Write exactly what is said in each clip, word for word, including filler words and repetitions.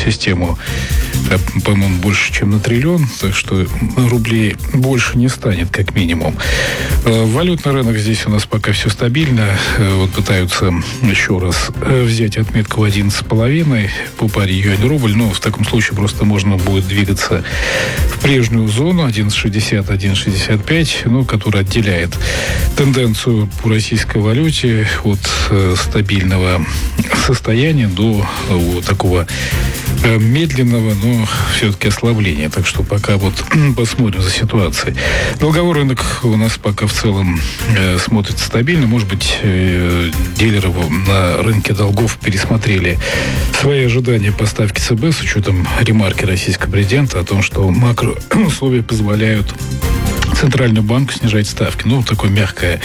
систему, по-моему, больше, чем на триллион, так что рублей больше не станет, как минимум. Валютный рынок здесь у нас пока все стабильно. Вот пытаются еще раз взять отметку в одиннадцать с половиной по паре юань-рубль. Но в таком случае просто можно будет двигаться в прежнюю зону одиннадцать шестьдесят - одиннадцать шестьдесят пять, ну, которая отделяет тенденцию по российской валюте от э, стабильного состояния до э, вот такого э, медленного, но все-таки ослабления. Так что пока вот посмотрим за ситуацией. Долговой рынок у нас пока в целом э, смотрится стабильно. Может быть, э, дилеры на рынке долгов пересмотрели свои ожидания по ставке ЦБ с учетом ремарки российского президента о том, что макроусловия позволяют Центральному банку снижать ставки. Ну, такое мягкое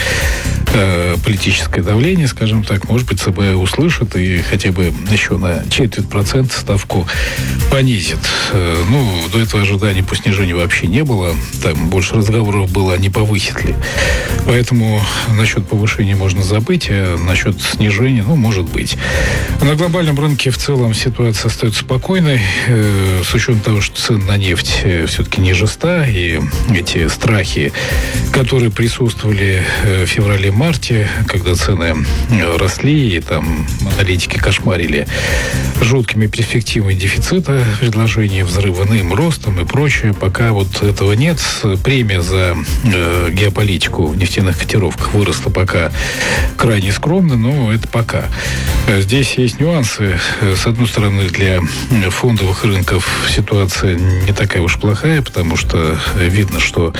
э, политическое давление, скажем так. Может быть, ЦБ услышит и хотя бы еще на четверть процента ставку понизит. Э, ну, до этого ожиданий по снижению вообще не было. Там больше разговоров было, не повысит ли. Поэтому насчет повышения можно забыть, а насчет снижения, ну, может быть. На глобальном рынке в целом ситуация остается спокойной. Э, с учетом того, что цены на нефть э, все-таки ниже ста, и эти страхи, которые присутствовали в феврале-марте, когда цены росли, и там аналитики кошмарили жуткими перспективами дефицита предложения, взрывным ростом и прочее. Пока вот этого нет. Премия за э, геополитику в нефтяных котировках выросла пока крайне скромно, но это пока. Здесь есть нюансы. С одной стороны, для фондовых рынков ситуация не такая уж плохая, потому что видно, что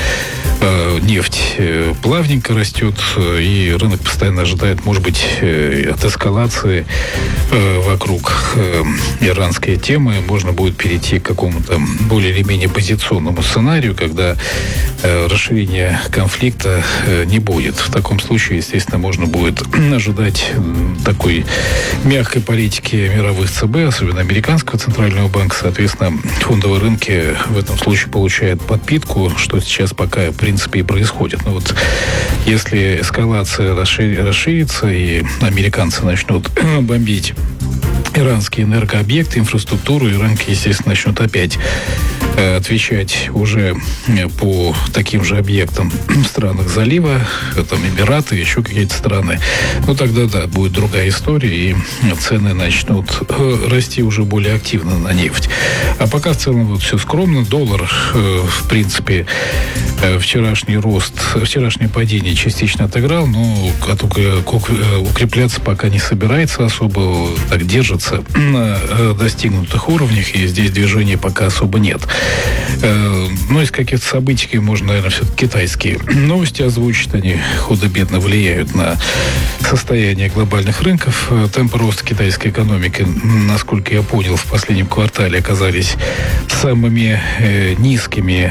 нефть плавненько растет, и рынок постоянно ожидает, может быть, от эскалации вокруг иранской темы можно будет перейти к какому-то более или менее позиционному сценарию, когда расширения конфликта не будет. В таком случае, естественно, можно будет ожидать такой мягкой политики мировых ЦБ, особенно американского центрального банка. Соответственно, фондовые рынки в этом случае получают подпитку, что сейчас пока, в принципе, и происходит. Но вот если эскалация расширится и американцы начнут бомбить иранские энергообъекты, инфраструктуру, и рынки, естественно, начнут опять э, отвечать уже по таким же объектам в странах залива, там Эмираты, еще какие-то страны. Ну, тогда, да, будет другая история, и цены начнут э, расти уже более активно на нефть. А пока в целом вот все скромно. Доллар, э, в принципе, э, вчерашний рост, вчерашнее падение частично отыграл, но укрепляться пока не собирается особо, так держится на достигнутых уровнях, и здесь движения пока особо нет. Но из каких-то событий можно, наверное, все-таки китайские новости озвучить. Они худо-бедно влияют на состояние глобальных рынков. Темпы роста китайской экономики, насколько я понял, в последнем квартале оказались самыми низкими,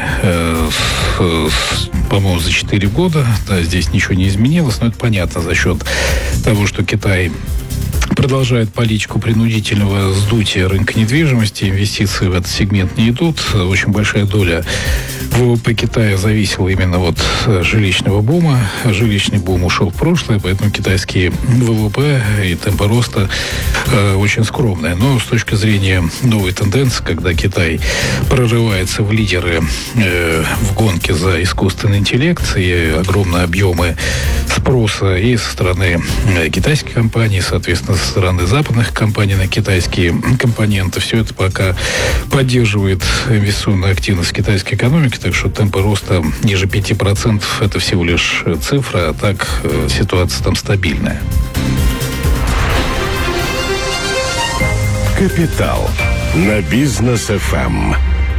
по-моему, за четыре года. Да, здесь ничего не изменилось, но это понятно за счет того, что Китай продолжает политику принудительного сдутия рынка недвижимости. Инвестиции в этот сегмент не идут. Очень большая доля ВВП Китая зависела именно от жилищного бума. Жилищный бум ушел в прошлое, поэтому китайские ВВП и темпы роста э, очень скромные. Но с точки зрения новой тенденции, когда Китай прорывается в лидеры э, в гонке за искусственный интеллект и огромные объемы спроса и со стороны э, китайских компаний, соответственно, со стороны западных компаний на китайские компоненты, все это пока поддерживает инвестиционную активность китайской экономики. Так что темпы роста ниже пяти процентов это всего лишь цифра, а так э, ситуация там стабильная. Капитал на Бизнес эф эм.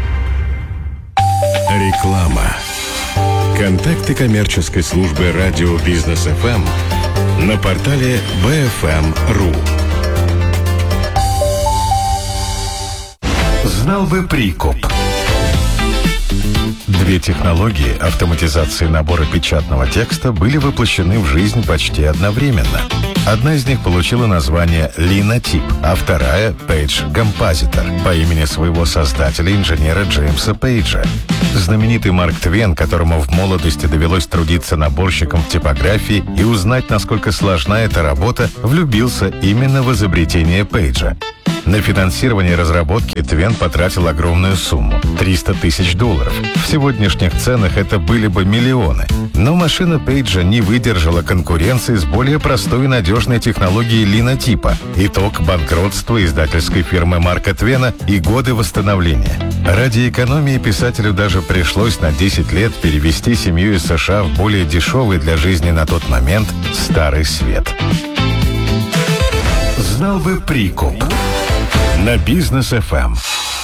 Реклама. Контакты коммерческой службы радио Бизнес эф эм на портале би эф эм точка ру. Знал бы Прикуп. Две технологии автоматизации набора печатного текста были воплощены в жизнь почти одновременно. Одна из них получила название Linotype, а вторая — Page Compositor, по имени своего создателя, инженера Джеймса Пейджа. Знаменитый Марк Твен, которому в молодости довелось трудиться наборщиком в типографии и узнать, насколько сложна эта работа, влюбился именно в изобретение Пейджа. На финансирование разработки Твен потратил огромную сумму – триста тысяч долларов. В сегодняшних ценах это были бы миллионы. Но машина Пейджа не выдержала конкуренции с более простой и надежной технологией линотипа. Итог – банкротства издательской фирмы Марка Твена и годы восстановления. Ради экономии писателю даже пришлось на десять лет перевести семью из США в более дешевый для жизни на тот момент Старый Свет. Знал бы прикуп. На Бизнес эф эм.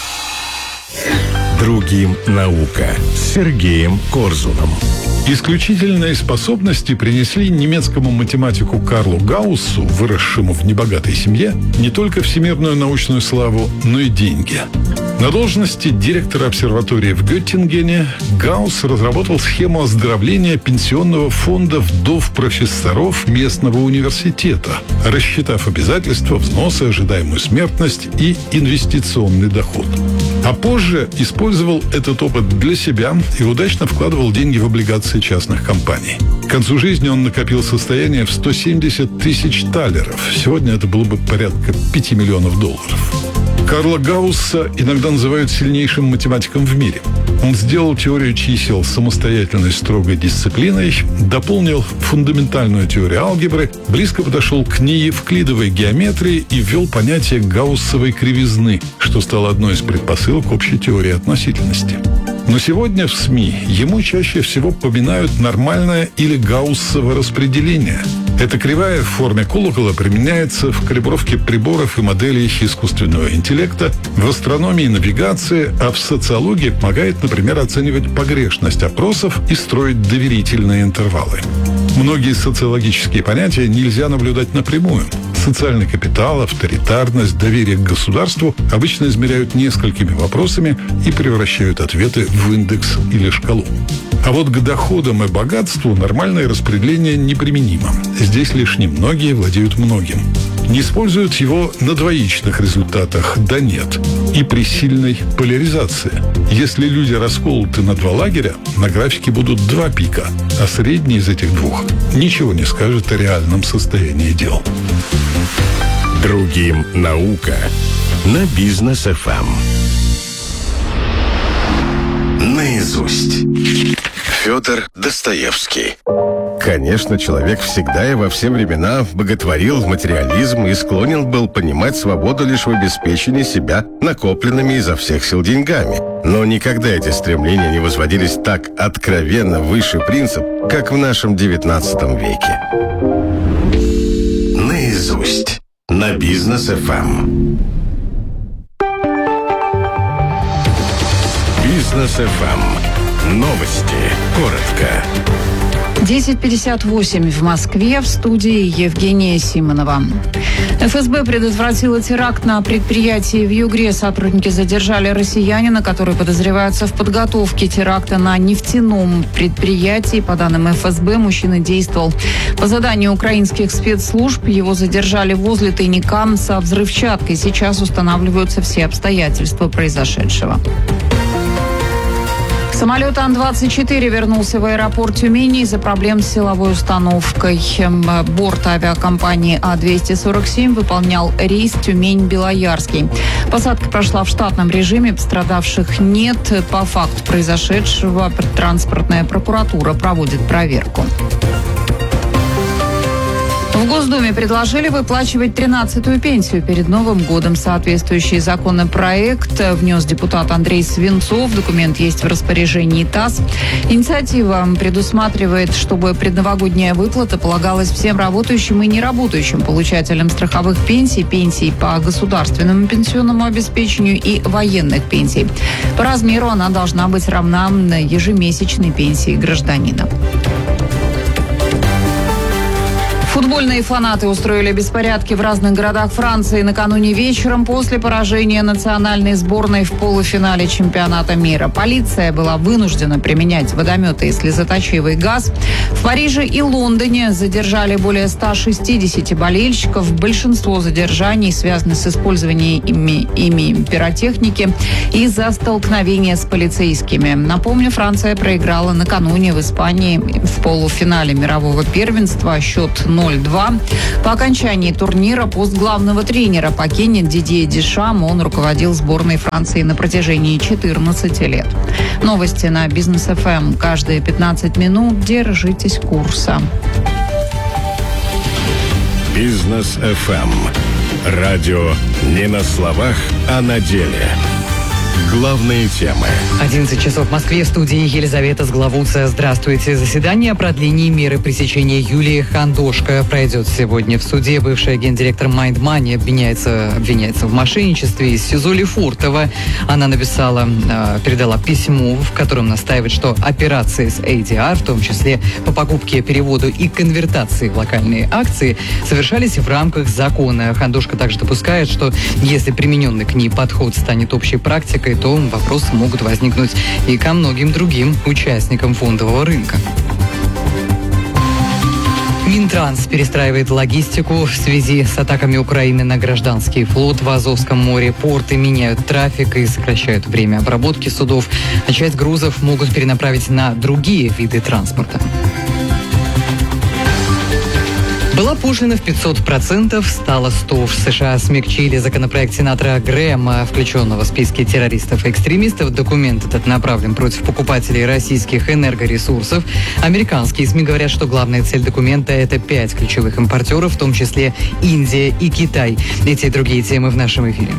Другим наука с Сергеем Корзуном. Исключительные способности принесли немецкому математику Карлу Гауссу, выросшему в небогатой семье, не только всемирную научную славу, но и деньги. На должности директора обсерватории в Геттингене Гаусс разработал схему оздоровления пенсионного фонда вдов-профессоров местного университета, рассчитав обязательства, взносы, ожидаемую смертность и инвестиционный доход. А позже использовал этот опыт для себя и удачно вкладывал деньги в облигации частных компаний. К концу жизни он накопил состояние в сто семьдесят тысяч талеров. Сегодня это было бы порядка пяти миллионов долларов. Карла Гаусса иногда называют сильнейшим математиком в мире. Он сделал теорию чисел самостоятельной строгой дисциплиной, дополнил фундаментальную теорию алгебры, близко подошел к неевклидовой геометрии и ввел понятие гауссовой кривизны, что стало одной из предпосылок общей теории относительности. Но сегодня в СМИ ему чаще всего поминают нормальное или гауссово распределение. Эта кривая в форме колокола применяется в калибровке приборов и моделей искусственного интеллекта, в астрономии и навигации, а в социологии помогает, например, оценивать погрешность опросов и строить доверительные интервалы. Многие социологические понятия нельзя наблюдать напрямую. Социальный капитал, авторитарность, доверие к государству обычно измеряют несколькими вопросами и превращают ответы в индекс или шкалу. А вот к доходам и богатству нормальное распределение неприменимо. Здесь лишь немногие владеют многим. Не используют его на двоичных результатах, да нет, и при сильной поляризации. Если люди расколоты на два лагеря, на графике будут два пика, а средний из этих двух ничего не скажет о реальном состоянии дел. Другим наука на Бизнес эф эм. Наизусть. Федор Достоевский. Конечно, человек всегда и во все времена боготворил материализм и склонен был понимать свободу лишь в обеспечении себя накопленными изо всех сил деньгами. Но никогда эти стремления не возводились так откровенно выше принцип, как в нашем девятнадцатом веке. Наизусть. На Бизнес эф эм. Бизнес эф эм. Новости. Коротко. десять пятьдесят восемь в Москве, в студии Евгения Симонова. эф эс бэ предотвратила теракт на предприятии в Югре. Сотрудники задержали россиянина, который подозревается в подготовке теракта на нефтяном предприятии. По данным эф эс бэ, мужчина действовал по заданию украинских спецслужб. Его задержали возле тайника со взрывчаткой. Сейчас устанавливаются все обстоятельства произошедшего. Самолет Ан двадцать четыре вернулся в аэропорт Тюмени из-за проблем с силовой установкой. Борт авиакомпании А двести сорок семь выполнял рейс Тюмень-Белоярский. Посадка прошла в штатном режиме, пострадавших нет. По факту произошедшего транспортная прокуратура проводит проверку. В Госдуме предложили выплачивать тринадцатую пенсию перед Новым годом. Соответствующий законопроект внес депутат Андрей Свинцов. Документ есть в распоряжении ТАСС. Инициатива предусматривает, чтобы предновогодняя выплата полагалась всем работающим и неработающим получателям страховых пенсий, пенсий по государственному пенсионному обеспечению и военных пенсий. По размеру она должна быть равна ежемесячной пенсии гражданина. Футбольные фанаты устроили беспорядки в разных городах Франции накануне вечером после поражения национальной сборной в полуфинале чемпионата мира. Полиция была вынуждена применять водометы и слезоточивый газ. В Париже и Лондоне задержали более ста шестидесяти болельщиков. Большинство задержаний связаны с использованием ими, ими пиротехники из-за столкновения с полицейскими. Напомню, Франция проиграла накануне в Испании в полуфинале мирового первенства. Счет ноль ноль два. По окончании турнира пост главного тренера покинет Дидье Дешам. Он руководил сборной Франции на протяжении четырнадцати лет. Новости на Бизнес эф эм. Каждые пятнадцать минут держитесь курса. Бизнес эф эм. Радио не на словах, а на деле. Главные темы. одиннадцать часов в Москве. В студии Елизавета Сгловуция. Здравствуйте. Заседание о продлении меры пресечения Юлии Хандошко пройдет сегодня в суде. Бывшая гендиректор Mind Money обвиняется, обвиняется в мошенничестве из СИЗО Лефортово. Она написала, передала письмо, в котором настаивает, что операции с эй ди ар, в том числе по покупке, переводу и конвертации в локальные акции, совершались в рамках закона. Хандошко также допускает, что если примененный к ней подход станет общей практикой, то вопросы могут возникнуть и ко многим другим участникам фондового рынка. Минтранс перестраивает логистику в связи с атаками Украины на гражданский флот в Азовском море. Порты меняют трафик и сокращают время обработки судов, а часть грузов могут перенаправить на другие виды транспорта. Была пошлина в пятьсот процентов, стало сто. В США смягчили законопроект сенатора Грэма, включенного в списки террористов и экстремистов. Документ этот направлен против покупателей российских энергоресурсов. Американские СМИ говорят, что главная цель документа – это пять ключевых импортеров, в том числе Индия и Китай. Эти и другие темы в нашем эфире.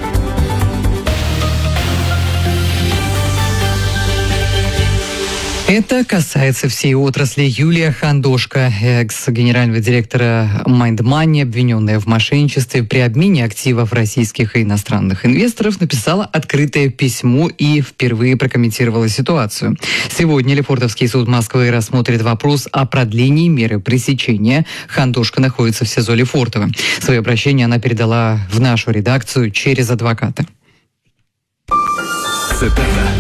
Это касается всей отрасли. Юлия Хандошко, экс-генерального директора Mind Money, обвиненная в мошенничестве при обмене активов российских и иностранных инвесторов, написала открытое письмо и впервые прокомментировала ситуацию. Сегодня Лефортовский суд Москвы рассмотрит вопрос о продлении меры пресечения. Хандошко находится в СИЗО Лефортово. Свое обращение она передала в нашу редакцию через адвоката. Цитата.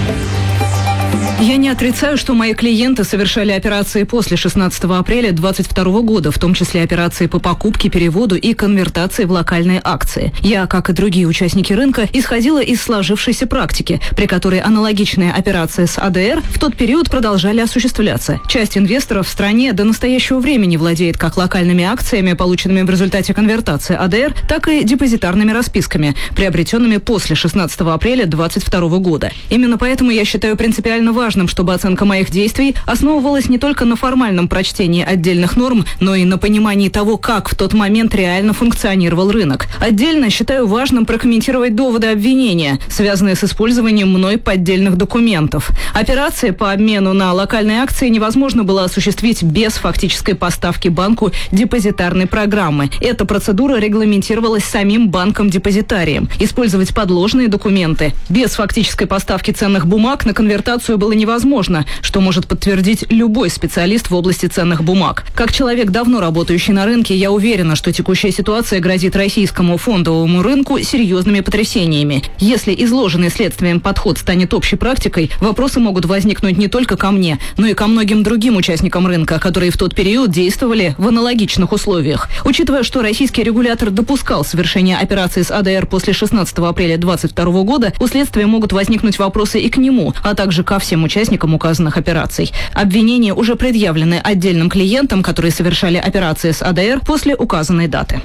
Я не отрицаю, что мои клиенты совершали операции после шестнадцатого апреля две тысячи двадцать второго года, в том числе операции по покупке, переводу и конвертации в локальные акции. Я, как и другие участники рынка, исходила из сложившейся практики, при которой аналогичные операции с а дэ эр в тот период продолжали осуществляться. Часть инвесторов в стране до настоящего времени владеет как локальными акциями, полученными в результате конвертации а дэ эр, так и депозитарными расписками, приобретенными после шестнадцатого апреля две тысячи двадцать второго года. Именно поэтому я считаю принципиально важным, Важным, чтобы оценка моих действий основывалась не только на формальном прочтении отдельных норм, но и на понимании того, как в тот момент реально функционировал рынок. Отдельно считаю важным прокомментировать доводы обвинения, связанные с использованием мной поддельных документов. Операции по обмену на локальные акции невозможно было осуществить без фактической поставки банку депозитарной программы. Эта процедура регламентировалась самим банком-депозитарием. Использовать подложные документы без фактической поставки ценных бумаг на конвертацию было невозможно, что может подтвердить любой специалист в области ценных бумаг. Как человек, давно работающий на рынке, я уверена, что текущая ситуация грозит российскому фондовому рынку серьезными потрясениями. Если изложенный следствием подход станет общей практикой, вопросы могут возникнуть не только ко мне, но и ко многим другим участникам рынка, которые в тот период действовали в аналогичных условиях. Учитывая, что российский регулятор допускал совершение операций с а дэ эр после шестнадцатого апреля две тысячи двадцать второго года, у следствия могут возникнуть вопросы и к нему, а также ко всем участникам указанных операций. Обвинения уже предъявлены отдельным клиентам, которые совершали операции с а дэ эр после указанной даты.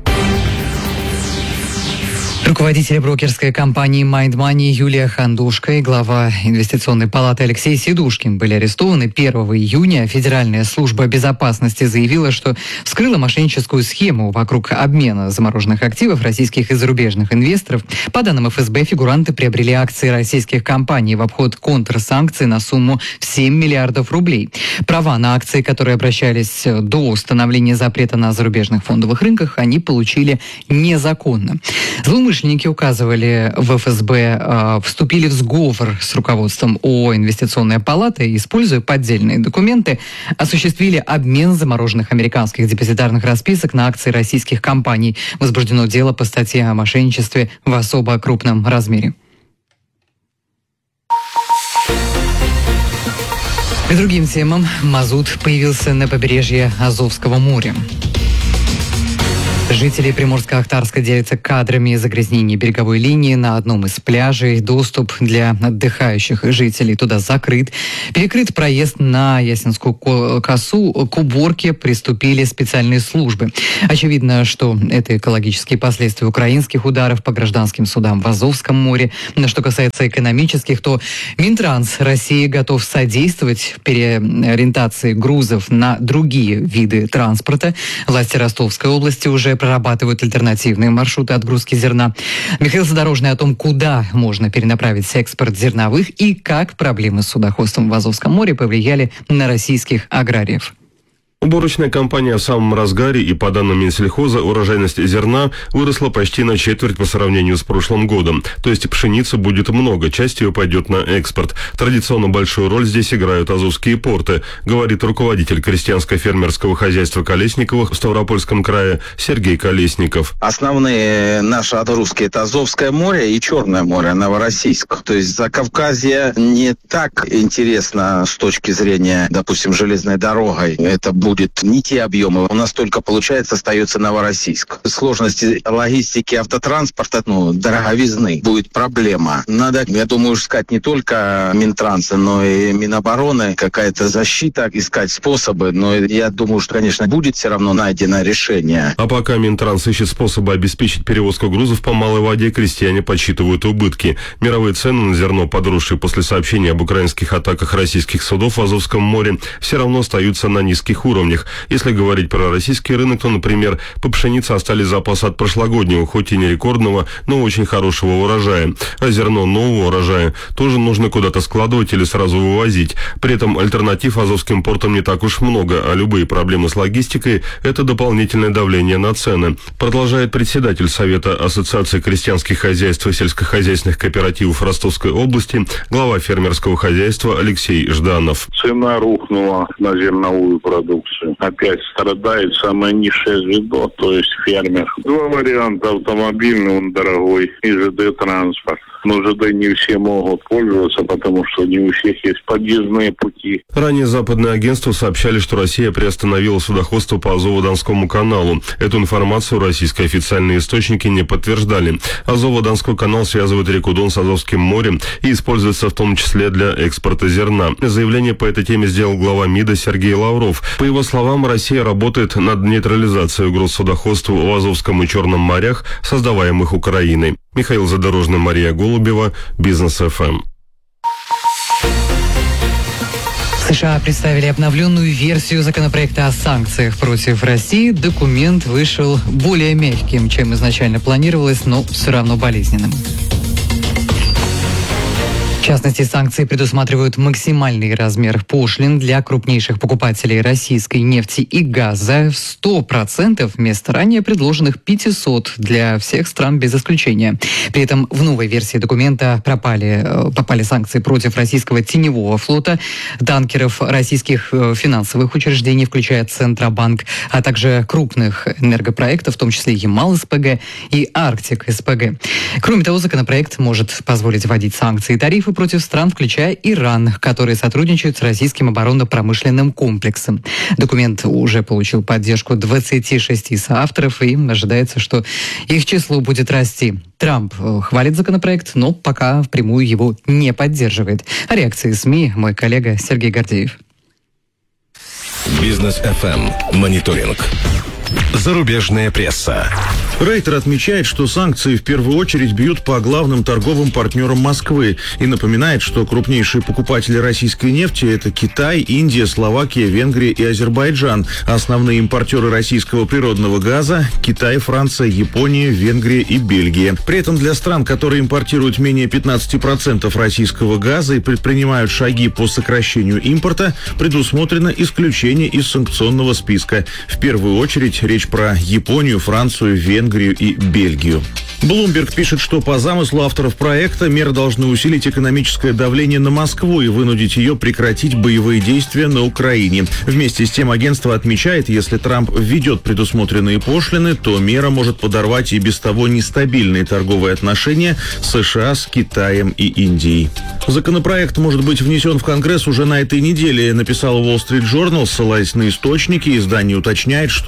Руководитель брокерской компании Mind Money Юлия Хандошко и глава инвестиционной палаты Алексей Сидушкин были арестованы первого июня. Федеральная служба безопасности заявила, что вскрыла мошенническую схему вокруг обмена замороженных активов российских и зарубежных инвесторов. По данным эф эс бэ, фигуранты приобрели акции российских компаний в обход контрсанкций на сумму в семь миллиардов рублей. Права на акции, которые обращались до установления запрета на зарубежных фондовых рынках, они получили незаконно. Злоумышленники указывали в эф эс бэ, э, вступили в сговор с руководством ООО «Инвестиционная палата» и, используя поддельные документы, осуществили обмен замороженных американских депозитарных расписок на акции российских компаний. Возбуждено дело по статье о мошенничестве в особо крупном размере. К другим темам. Мазут появился на побережье Азовского моря. Жители Приморско-Ахтарска делятся кадрами загрязнения береговой линии на одном из пляжей. Доступ для отдыхающих жителей туда закрыт. Перекрыт проезд на Ясинскую косу. К уборке приступили специальные службы. Очевидно, что это экологические последствия украинских ударов по гражданским судам в Азовском море. Что касается экономических, то Минтранс России готов содействовать переориентации грузов на другие виды транспорта. Власти Ростовской области уже прорабатывают альтернативные маршруты отгрузки зерна. Михаил Задорожный о том, куда можно перенаправить экспорт зерновых и как проблемы с судоходством в Азовском море повлияли на российских аграриев. Уборочная кампания в самом разгаре, и по данным Минсельхоза урожайность зерна выросла почти на четверть по сравнению с прошлым годом. То есть пшеницы будет много, часть ее пойдет на экспорт. Традиционно большую роль здесь играют азовские порты, говорит руководитель крестьянско-фермерского хозяйства Колесниковых в Ставропольском крае Сергей Колесников. Основные наши отгрузки — это Азовское море и Черное море, Новороссийск. То есть Закавказье не так интересно с точки зрения, допустим, железной дорогой. Это будет будет не те объемы. У нас только, получается, остается Новороссийск. Сложности логистики автотранспорта, ну, дороговизны, будет проблема. Надо, я думаю, искать не только Минтранса, но и Минобороны, какая-то защита, искать способы. Но я думаю, что, конечно, будет все равно найдено решение. А пока Минтранс ищет способы обеспечить перевозку грузов по малой воде, крестьяне подсчитывают убытки. Мировые цены на зерно, подросшие после сообщения об украинских атаках российских судов в Азовском море, все равно остаются на низких уровнях. Если говорить про российский рынок, то, например, по пшенице остались запасы от прошлогоднего, хоть и не рекордного, но очень хорошего урожая. А зерно нового урожая тоже нужно куда-то складывать или сразу вывозить. При этом альтернатив азовским портам не так уж много, а любые проблемы с логистикой – это дополнительное давление на цены. Продолжает председатель Совета Ассоциации крестьянских хозяйств и сельскохозяйственных кооперативов Ростовской области, глава фермерского хозяйства Алексей Жданов. Цена рухнула на зерновую продукцию. Опять страдает самое низшее звено, то есть фермер. Два варианта: автомобильный, он дорогой, и ЖД-транспорт. Но ЖД не все могут пользоваться, потому что не у всех есть подъездные пути. Ранее западные агентства сообщали, что Россия приостановила судоходство по Азово-Донскому каналу. Эту информацию российские официальные источники не подтверждали. Азово-Донской канал связывает реку Дон с Азовским морем и используется в том числе для экспорта зерна. Заявление по этой теме сделал глава МИДа Сергей Лавров. По его словам, Россия работает над нейтрализацией угроз судоходству в Азовском и Черном морях, создаваемых Украиной. Михаил Задорожный, Мария Голубева, Бизнес эф эм. США представили обновленную версию законопроекта о санкциях против России. Документ вышел более мягким, чем изначально планировалось, но все равно болезненным. В частности, санкции предусматривают максимальный размер пошлин для крупнейших покупателей российской нефти и газа в сто процентов вместо ранее предложенных пятьсот для всех стран без исключения. При этом в новой версии документа пропали, попали санкции против российского теневого флота, танкеров российских финансовых учреждений, включая Центробанк, а также крупных энергопроектов, в том числе Ямал-СПГ и Арктик-СПГ. Кроме того, законопроект может позволить вводить санкции и тарифы против стран, включая Иран, которые сотрудничают с российским оборонно-промышленным комплексом. Документ уже получил поддержку двадцати шести соавторов, и ожидается, что их число будет расти. Трамп хвалит законопроект, но пока впрямую его не поддерживает. О реакции СМИ мой коллега Сергей Гордеев. Бизнес эф эм. Мониторинг. Зарубежная пресса. Рейтер отмечает, что санкции в первую очередь бьют по главным торговым партнерам Москвы и напоминает, что крупнейшие покупатели российской нефти – это Китай, Индия, Словакия, Венгрия и Азербайджан. Основные импортеры российского природного газа – Китай, Франция, Япония, Венгрия и Бельгия. При этом для стран, которые импортируют менее пятнадцати процентов российского газа и предпринимают шаги по сокращению импорта, предусмотрено исключение из санкционного списка. В первую очередь речь про Японию, Францию, Венгрию и Бельгию. Bloomberg пишет, что по замыслу авторов проекта меры должны усилить экономическое давление на Москву и вынудить ее прекратить боевые действия на Украине. Вместе с тем агентство отмечает, если Трамп введет предусмотренные пошлины, то мера может подорвать и без того нестабильные торговые отношения США с Китаем и Индией. Законопроект может быть внесен в Конгресс уже на этой неделе, написал Wall Street Journal, ссылаясь на источники. Издание уточняет, что проект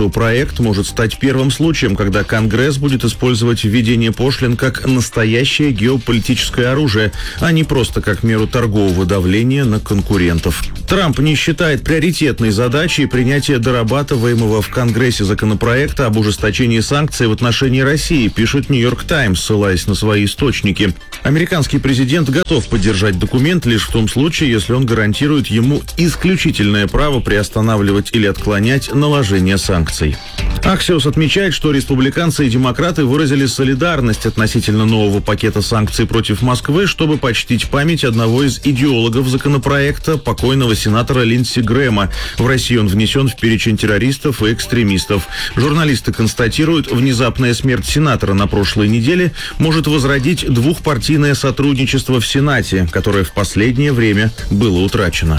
законопроект может стать первым случаем, когда Конгресс будет использовать введение пошлин как настоящее геополитическое оружие, а не просто как меру торгового давления на конкурентов. Трамп не считает приоритетной задачей принятие дорабатываемого в Конгрессе законопроекта об ужесточении санкций в отношении России, пишет «Нью-Йорк Таймс», ссылаясь на свои источники. Американский президент готов поддержать документ лишь в том случае, если он гарантирует ему исключительное право приостанавливать или отклонять наложение санкций. Axios отмечает, что республиканцы и демократы выразили солидарность относительно нового пакета санкций против Москвы, чтобы почтить память одного из идеологов законопроекта, покойного сенатора Линдси Грэма. В России он внесен в перечень террористов и экстремистов. Журналисты констатируют, внезапная смерть сенатора на прошлой неделе может возродить двухпартийное сотрудничество в Сенате, которое в последнее время было утрачено.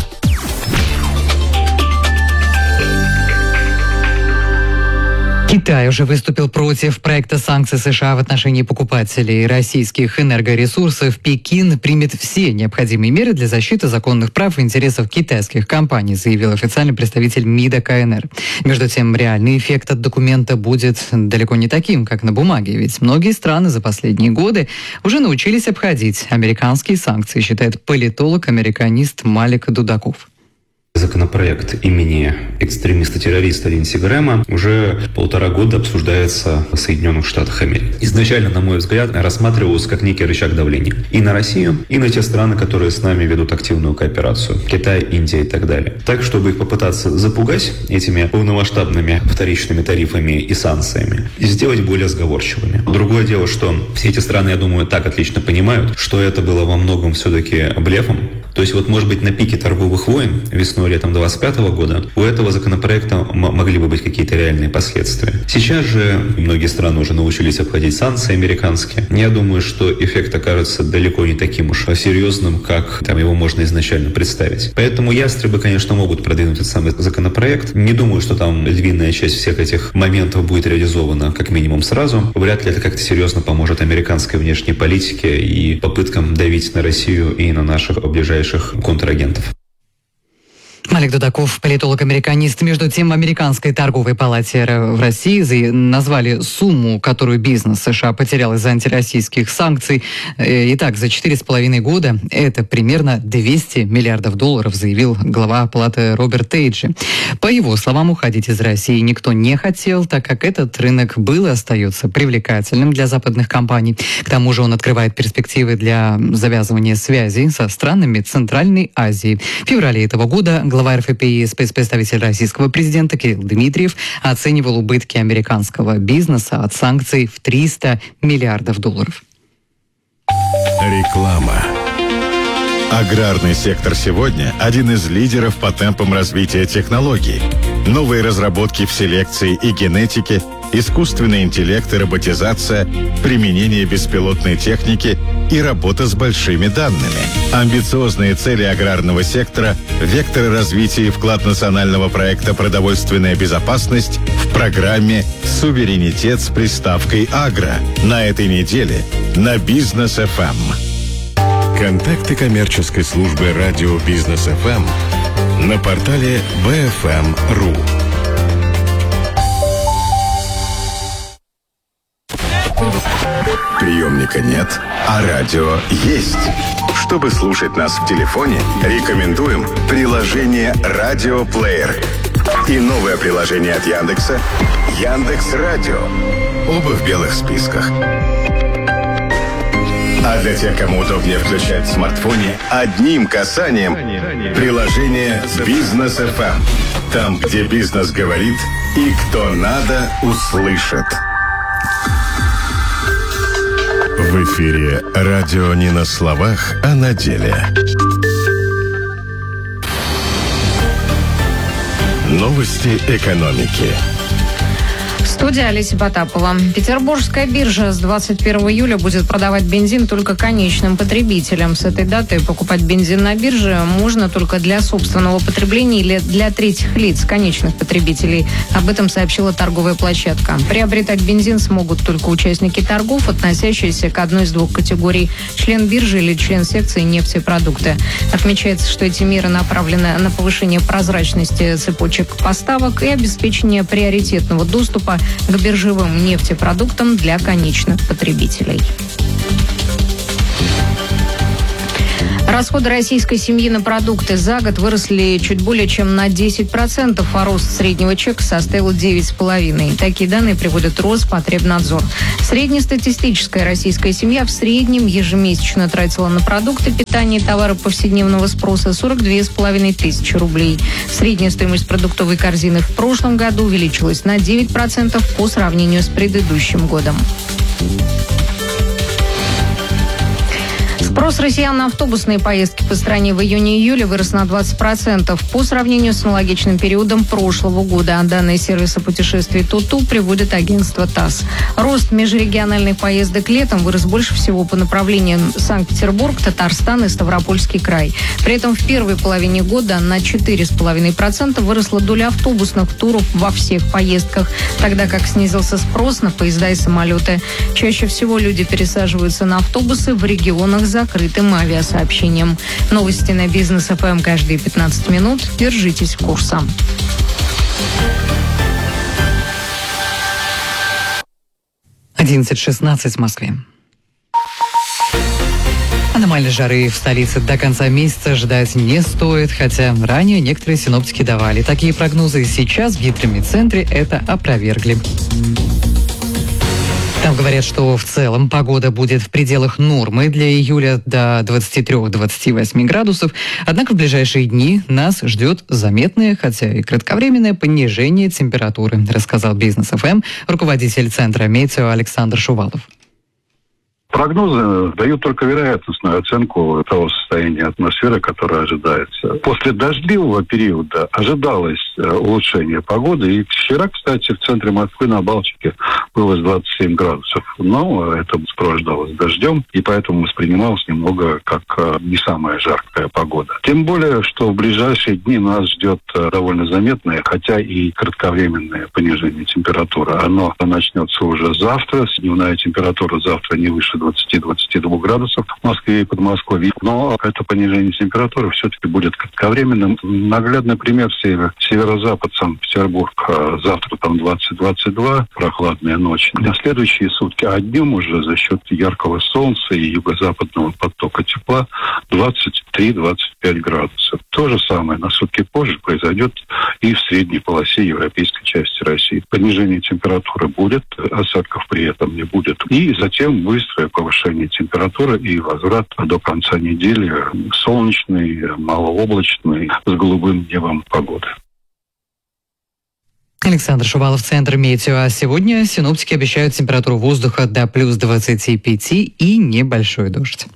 Китай уже выступил против проекта санкций США в отношении покупателей российских энергоресурсов. Пекин примет все необходимые меры для защиты законных прав и интересов китайских компаний, заявил официальный представитель МИДа КНР. Между тем, реальный эффект от документа будет далеко не таким, как на бумаге, ведь многие страны за последние годы уже научились обходить американские санкции, считает политолог-американист Малик Дудаков. Законопроект имени экстремиста-террориста Линдси Грэма уже полтора года обсуждается в Соединенных Штатах Америки. Изначально, на мой взгляд, рассматривался как некий рычаг давления и на Россию, и на те страны, которые с нами ведут активную кооперацию. Китай, Индия и так далее. Так, чтобы их попытаться запугать этими полномасштабными вторичными тарифами и санкциями, и сделать более сговорчивыми. Другое дело, что все эти страны, я думаю, так отлично понимают, что это было во многом все-таки блефом. То есть вот, может быть, на пике торговых войн весной летом двадцать пятого года у этого законопроекта м- могли бы быть какие-то реальные последствия. Сейчас же многие страны уже научились обходить санкции американские. Я думаю, что эффект окажется далеко не таким уж серьезным, как там его можно изначально представить. Поэтому ястребы, конечно, могут продвинуть этот самый законопроект. Не думаю, что там львиная часть всех этих моментов будет реализована как минимум сразу. Вряд ли это как-то серьезно поможет американской внешней политике и попыткам давить на Россию и на наших ближайших контрагентов. Малик Дудаков, политолог-американист. Между тем, в Американской торговой палате в России назвали сумму, которую бизнес США потерял из-за антироссийских санкций. Итак, за четыре с половиной года это примерно двести миллиардов долларов, заявил глава палаты Роберт Тейджи. По его словам, уходить из России никто не хотел, так как этот рынок был и остается привлекательным для западных компаний. К тому же он открывает перспективы для завязывания связей со странами Центральной Азии. В феврале этого года глава эр эф пи и спецпредставитель российского президента Кирилл Дмитриев оценивал убытки американского бизнеса от санкций в триста миллиардов долларов. Реклама. Аграрный сектор сегодня – один из лидеров по темпам развития технологий. Новые разработки в селекции и генетике, искусственный интеллект и роботизация, применение беспилотной техники и работа с большими данными. Амбициозные цели аграрного сектора, векторы развития и вклад национального проекта «Продовольственная безопасность» в программе «Суверенитет» с приставкой «Агро» на этой неделе на Бизнес эф эм. Контакты коммерческой службы радио Бизнес эф эм на портале би эф эм точка ру. Приемника нет, а радио есть. Чтобы слушать нас в телефоне, рекомендуем приложение «Радиоплеер» и новое приложение от Яндекса «Яндекс.Радио». Оба в белых списках. А для тех, кому удобнее включать в смартфоне, одним касанием приложение «Бизнес эф эм». Там, где бизнес говорит и кто надо, услышит. В эфире радио не на словах, а на деле. Новости экономики. Студия Олеся Потапова. Петербургская биржа с двадцать первого июля будет продавать бензин только конечным потребителям. С этой даты покупать бензин на бирже можно только для собственного потребления или для третьих лиц, конечных потребителей. Об этом сообщила торговая площадка. Приобретать бензин смогут только участники торгов, относящиеся к одной из двух категорий – член биржи или член секции нефтепродукты. Отмечается, что эти меры направлены на повышение прозрачности цепочек поставок и обеспечение приоритетного доступа к биржевым нефтепродуктам для конечных потребителей. Расходы российской семьи на продукты за год выросли чуть более чем на десять процентов, а рост среднего чека составил девять целых пять десятых процента. Такие данные приводит Роспотребнадзор. Среднестатистическая российская семья в среднем ежемесячно тратила на продукты питания и товары повседневного спроса сорок две с половиной тысячи рублей. Средняя стоимость продуктовой корзины в прошлом году увеличилась на девять процентов по сравнению с предыдущим годом. Спрос россиян на автобусные поездки по стране в июне-июле вырос на двадцать процентов по сравнению с аналогичным периодом прошлого года. Данные сервиса путешествий ТУТУ приводит агентство ТАСС. Рост межрегиональных поездок летом вырос больше всего по направлениям Санкт-Петербург, Татарстан и Ставропольский край. При этом в первой половине года на четыре целых пять десятых процента выросла доля автобусных туров во всех поездках, тогда как снизился спрос на поезда и самолеты. Чаще всего люди пересаживаются на автобусы в регионах за закрытым авиасообщением. Новости на Бизнес эф эм каждые пятнадцать минут. Держитесь курса. одиннадцать шестнадцать в Москве. Аномальной жары в столице до конца месяца ждать не стоит, хотя ранее некоторые синоптики давали такие прогнозы. Сейчас в гидромедцентре это опровергли. Там говорят, что в целом погода будет в пределах нормы для июля до двадцати трёх — двадцати восьми градусов. Однако в ближайшие дни нас ждет заметное, хотя и кратковременное понижение температуры, рассказал Бизнес эф эм руководитель Центра метео Александр Шувалов. Прогнозы дают только вероятностную оценку того состояния атмосферы, которое ожидается. После дождливого периода ожидалось улучшение погоды. И вчера, кстати, в центре Москвы на Балтике было двадцать семь градусов. Но это сопровождалось дождем, и поэтому воспринималось немного как не самая жаркая погода. Тем более, что в ближайшие дни нас ждет довольно заметное, хотя и кратковременное понижение температуры. Оно начнется уже завтра. Дневная температура завтра не выше двадцати — двадцати двух градусов в Москве и Подмосковье. Но это понижение температуры все-таки будет кратковременным. Наглядный пример север, северо-запад, Санкт-Петербург. Завтра там двадцать — двадцать два, прохладная ночь. На следующие сутки, а днем уже за счет яркого солнца и юго-западного потока тепла двадцать три — двадцать пять градусов. То же самое на сутки позже произойдет и в средней полосе европейской части России. Понижение температуры будет, осадков при этом не будет. И затем быстрое повышение температуры и возврат до конца недели солнечный, малооблачный, с голубым небом погоды. Александр Шувалов, Центр метео. А сегодня синоптики обещают температуру воздуха до плюс двадцати пяти и небольшой дождь.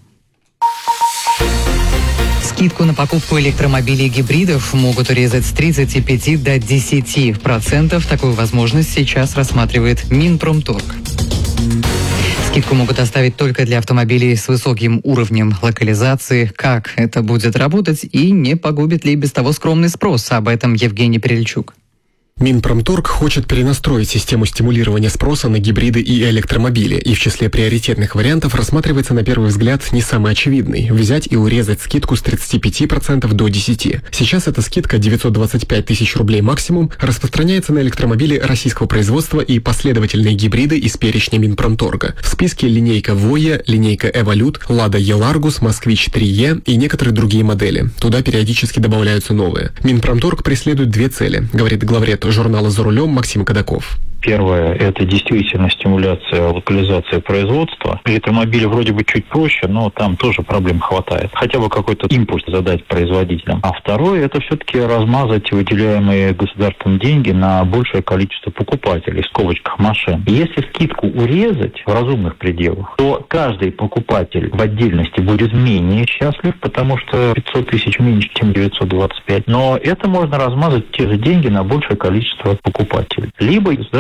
Скидку на покупку электромобилей и гибридов могут урезать с тридцати пяти до десяти процентов. Такую возможность сейчас рассматривает Минпромторг. Скидку могут оставить только для автомобилей с высоким уровнем локализации. Как это будет работать и не погубит ли без того скромный спрос? Об этом Евгений Перельчук. Минпромторг хочет перенастроить систему стимулирования спроса на гибриды и электромобили, и в числе приоритетных вариантов рассматривается на первый взгляд не самый очевидный – взять и урезать скидку с тридцати пяти процентов до десяти процентов. Сейчас эта скидка девятьсот двадцать пять тысяч рублей максимум, распространяется на электромобили российского производства и последовательные гибриды из перечня Минпромторга. В списке линейка Voya, линейка Evolute, Lada E-Largus, Москвич три е и некоторые другие модели. Туда периодически добавляются новые. Минпромторг преследует две цели, говорит главред журнала «За рулем» Максим Кадаков. Первое – это действительно стимуляция локализации производства. Электромобили вроде бы чуть проще, но там тоже проблем хватает. Хотя бы какой-то импульс задать производителям. А второе – это все-таки размазать выделяемые государством деньги на большее количество покупателей, в скобочках машин. Если скидку урезать в разумных пределах, то каждый покупатель в отдельности будет менее счастлив, потому что пятьсот тысяч меньше, чем девятьсот двадцать пять. Но это можно размазать те же деньги на большее количество покупателей. Либо государство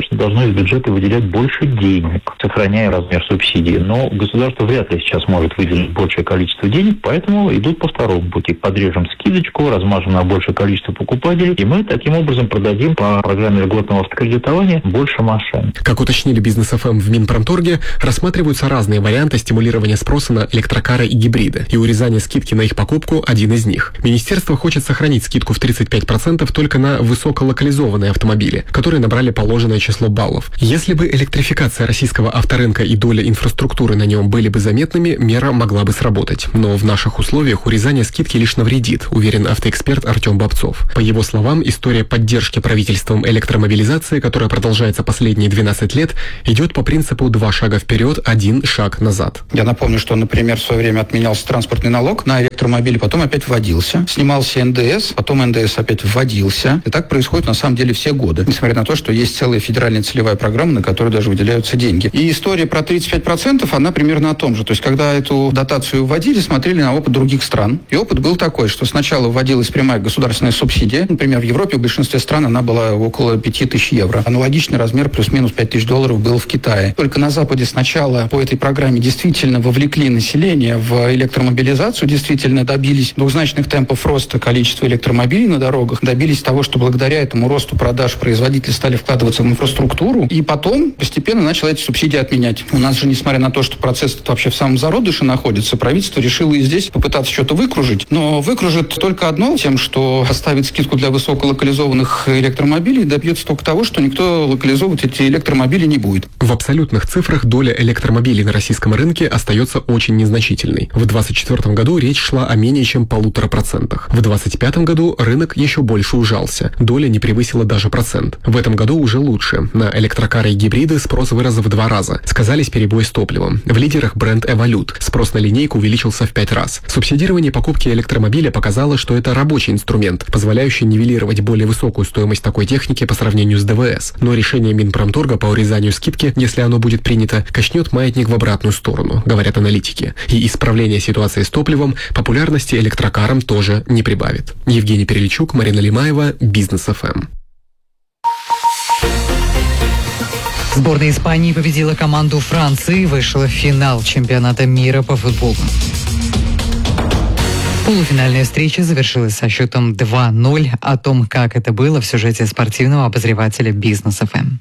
государство должно из бюджета выделять больше денег, сохраняя размер субсидий. Но государство вряд ли сейчас может выделить большее количество денег, поэтому идут по второму пути. Подрежем скидочку, размажем на большее количество покупателей, и мы таким образом продадим по программе льготного автокредитования больше машин. Как уточнили Бизнес эф эм в Минпромторге, рассматриваются разные варианты стимулирования спроса на электрокары и гибриды, и урезание скидки на их покупку – один из них. Министерство хочет сохранить скидку в тридцать пять процентов только на высоколокализованные автомобили, которые набрали положенное число баллов. Если бы электрификация российского авторынка и доля инфраструктуры на нем были бы заметными, мера могла бы сработать. Но в наших условиях урезание скидки лишь навредит, уверен автоэксперт Артем Бобцов. По его словам, история поддержки правительством электромобилизации, которая продолжается последние двенадцать лет, идет по принципу два шага вперед, один шаг назад. Я напомню, что, например, в свое время отменялся транспортный налог на электромобили, потом опять вводился. Снимался эн дэ эс, потом эн дэ эс опять вводился. И так происходит на самом деле все годы. Несмотря на то, что есть целая федеральная целевая программа, на которую даже выделяются деньги. И история про тридцать пять процентов, она примерно о том же. То есть, когда эту дотацию вводили, смотрели на опыт других стран. И опыт был такой, что сначала вводилась прямая государственная субсидия. Например, в Европе в большинстве стран она была около пяти тысяч евро. Аналогичный размер плюс-минус пять тысяч долларов был в Китае. Только на Западе сначала по этой программе действительно вовлекли население в электромобилизацию, действительно добились двухзначных темпов роста количества электромобилей на дорогах, добились того, что благодаря этому росту продаж производители стали вкладываться в инфраструктуру, и потом постепенно начали эти субсидии отменять. У нас же, несмотря на то, что процесс этот вообще в самом зародыше находится, правительство решило и здесь попытаться что-то выкружить, но выкружит только одно, тем, что оставит скидку для высоколокализованных электромобилей, добьется только того, что никто локализовывать эти электромобили не будет. В абсолютных цифрах доля электромобилей на российском рынке остается очень незначительной. В двадцать четвёртом году речь шла о менее чем полутора процентах. В двадцать пятом году рынок еще больше ужался. Доля не превысила даже процент. В этом году уже лучше. На электрокары и гибриды спрос вырос в два раза. Сказались перебои с топливом. В лидерах бренд Evolute. Спрос на линейку увеличился в пять раз. Субсидирование покупки электромобиля показало, что это рабочий инструмент, позволяющий нивелировать более высокую стоимость такой техники по сравнению с дэ вэ эс. Но решение Минпромторга по урезанию скидки, если оно будет принято, качнет маятник в обратную сторону, говорят аналитики. И исправление ситуации с топливом популярности электрокарам тоже не прибавит. Евгений Переличук, Марина Лимаева, Бизнес эф эм. Сборная Испании победила команду Франции и вышла в финал чемпионата мира по футболу. Полуфинальная встреча завершилась со счетом два ноль. О том, как это было, в сюжете спортивного обозревателя Бизнес эф эм.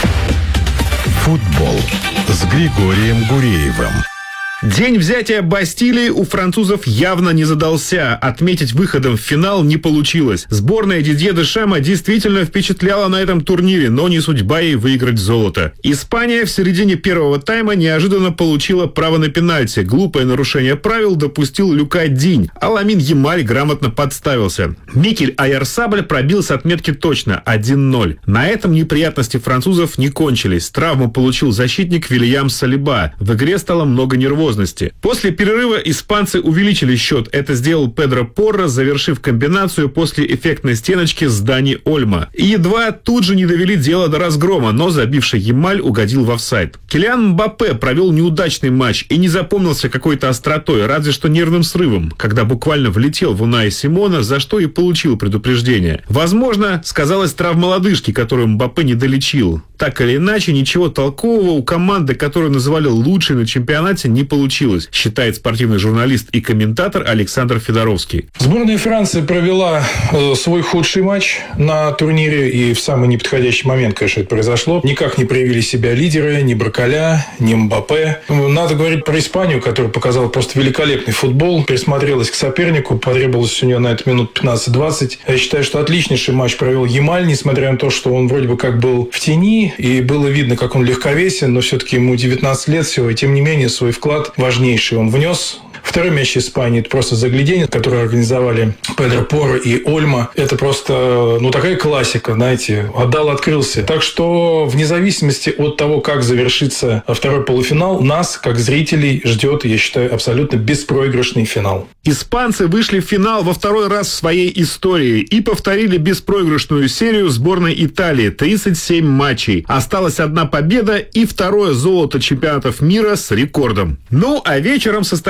Футбол с Григорием Гуреевым. День взятия Бастилии у французов явно не задался. Отметить выходом в финал не получилось. Сборная Дидье Дешама действительно впечатляла на этом турнире, но не судьба ей выиграть золото. Испания в середине первого тайма неожиданно получила право на пенальти. Глупое нарушение правил допустил Люка Динь, а Ламин Ямаль грамотно подставился. Микель Айарсабль пробил с отметки точно один ноль. На этом неприятности французов не кончились. Травму получил защитник Вильям Салиба. В игре стало много нервозности. После перерыва испанцы увеличили счет. Это сделал Педро Порро, завершив комбинацию после эффектной стеночки с Дани Ольмо. И едва тут же не довели дело до разгрома, но забивший Ямаль угодил в офсайд. Килиан Мбаппе провел неудачный матч и не запомнился какой-то остротой, разве что нервным срывом, когда буквально влетел в Унаи Симона, за что и получил предупреждение. Возможно, сказалась травма лодыжки, которую Мбаппе не долечил. Так или иначе, ничего толкового у команды, которую называли лучшей на чемпионате, не получилось, считает спортивный журналист и комментатор Александр Федоровский. Сборная Франции провела э, свой худший матч на турнире, и в самый неподходящий момент, конечно, это произошло. Никак не проявили себя лидеры, ни Баркаля, ни Мбаппе. Надо говорить про Испанию, которая показала просто великолепный футбол, присмотрелась к сопернику, потребовалось у нее на это минут пятнадцать-двадцать. Я считаю, что отличнейший матч провел Ямаль, несмотря на то, что он вроде бы как был в тени, и было видно, как он легковесен, но все-таки ему девятнадцать лет всего, и тем не менее свой вклад важнейший он внес. Второй мяч Испании – это просто заглядение, которое организовали Педро Порро и Ольмо. Это просто, ну, такая классика, знаете, отдал, открылся. Так что, вне зависимости от того, как завершится второй полуфинал, нас, как зрителей, ждет, я считаю, абсолютно беспроигрышный финал. Испанцы вышли в финал во второй раз в своей истории и повторили беспроигрышную серию сборной Италии – тридцать семь матчей. Осталась одна победа и второе золото чемпионатов мира с рекордом. Ну, а вечером состоится второй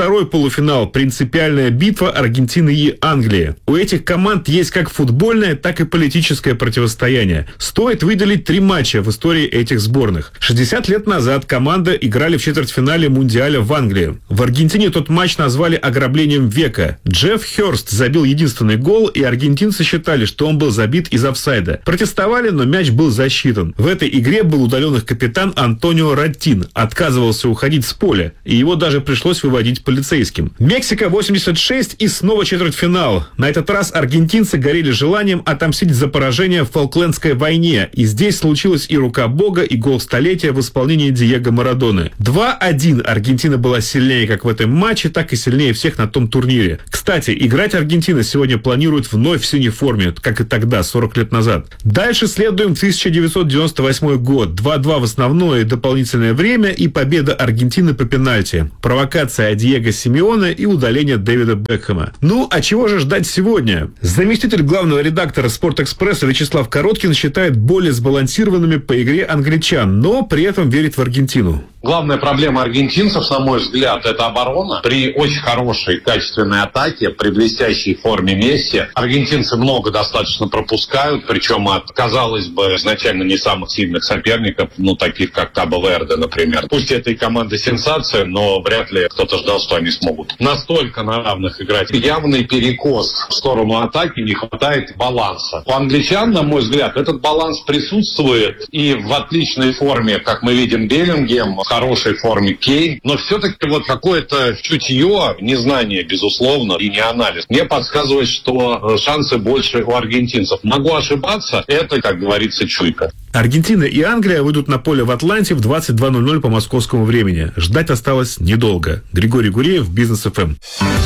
второй полуфинал. Принципиальная битва Аргентины и Англии. У этих команд есть как футбольное, так и политическое противостояние. Стоит выделить три матча в истории этих сборных. шестьдесят лет назад команды играли в четвертьфинале Мундиаля в Англии. В Аргентине тот матч назвали ограблением века. Джефф Хёрст забил единственный гол, и аргентинцы считали, что он был забит из офсайда. Протестовали, но мяч был засчитан. В этой игре был удален их капитан Антонио Раттин. Отказывался уходить с поля, и его даже пришлось выводить полицейским. Мексика восемьдесят шесть и снова четвертьфинал. На этот раз аргентинцы горели желанием отомстить за поражение в Фолклендской войне, и здесь случилась и рука бога, и гол столетия в исполнении Диего Марадоны. два один. Аргентина была сильнее как в этом матче, так и сильнее всех на том турнире. Кстати, играть Аргентина сегодня планирует вновь в синей форме, как и тогда, сорок лет назад. Дальше следуем в тысяча девятьсот девяносто восьмой год. два-два в основное и дополнительное время, и победа Аргентины по пенальти. Провокация от Диего Симеоне и удаление Дэвида Бекхэма. Ну, а чего же ждать сегодня? Заместитель главного редактора «Спортэкспресса» Вячеслав Короткин считает более сбалансированными по игре англичан, но при этом верит в Аргентину. Главная проблема аргентинцев, на мой взгляд, это оборона. При очень хорошей, качественной атаке, при блестящей форме Месси, аргентинцы много достаточно пропускают, причем от, казалось бы, изначально не самых сильных соперников, ну, таких как Кабо-Верде, например. Пусть это и команда сенсация, но вряд ли кто-то ждал, что они смогут настолько на равных играть. Явный перекос в сторону атаки, не хватает баланса. У англичан, на мой взгляд, этот баланс присутствует, и в отличной форме, как мы видим, Беллингем, в хорошей форме Кейн, но все-таки вот какое-то чутье, незнание, безусловно, и не анализ, мне подсказывает, что шансы больше у аргентинцев. Могу ошибаться, это, как говорится, чуйка. Аргентина и Англия выйдут на поле в Атланте в двадцать два ноль ноль по московскому времени. Ждать осталось недолго. Григорий Гуреев, Бизнес эф эм.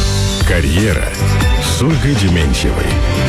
Карьера с Ольгой Дементьевой.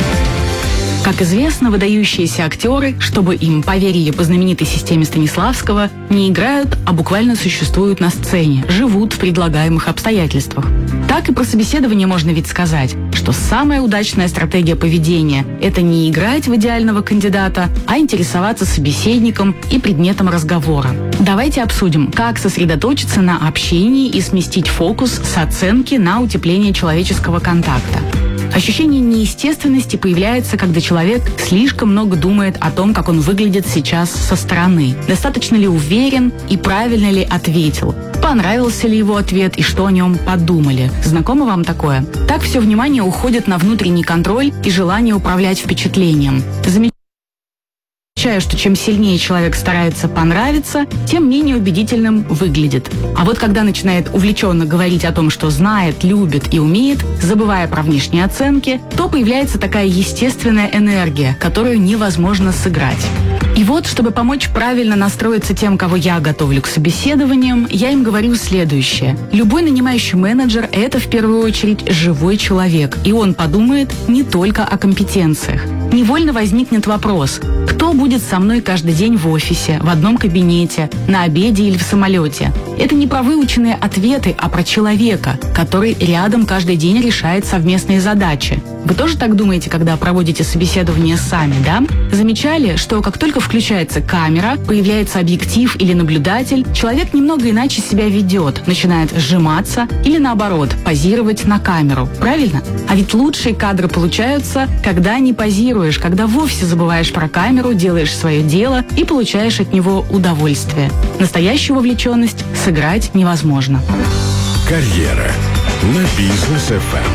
Как известно, выдающиеся актеры, чтобы им поверили по знаменитой системе Станиславского, не играют, а буквально существуют на сцене, живут в предлагаемых обстоятельствах. Так и про собеседование можно ведь сказать, что самая удачная стратегия поведения – это не играть в идеального кандидата, а интересоваться собеседником и предметом разговора. Давайте обсудим, как сосредоточиться на общении и сместить фокус с оценки на утепление человеческого контакта. Ощущение неестественности появляется, когда человек слишком много думает о том, как он выглядит сейчас со стороны. Достаточно ли уверен и правильно ли ответил? Понравился ли его ответ и что о нем подумали? Знакомо вам такое? Так все внимание уходит на внутренний контроль и желание управлять впечатлением. Замечательно. Замечаю, что чем сильнее человек старается понравиться, тем менее убедительным выглядит. А вот когда начинает увлеченно говорить о том, что знает, любит и умеет, забывая про внешние оценки, то появляется такая естественная энергия, которую невозможно сыграть. И вот, чтобы помочь правильно настроиться тем, кого я готовлю к собеседованиям, я им говорю следующее. Любой нанимающий менеджер – это в первую очередь живой человек, и он подумает не только о компетенциях. Невольно возникнет вопрос, кто будет со мной каждый день в офисе, в одном кабинете, на обеде или в самолете? Это не про выученные ответы, а про человека, который рядом каждый день решает совместные задачи. Вы тоже так думаете, когда проводите собеседование сами, да? Замечали, что как только включается камера, появляется объектив или наблюдатель, человек немного иначе себя ведет, начинает сжиматься или наоборот, позировать на камеру. Правильно? А ведь лучшие кадры получаются, когда не позируешь, когда вовсе забываешь про камеру, делаешь свое дело и получаешь от него удовольствие. Настоящую вовлеченность сыграть невозможно. Карьера на Бизнес эф эм.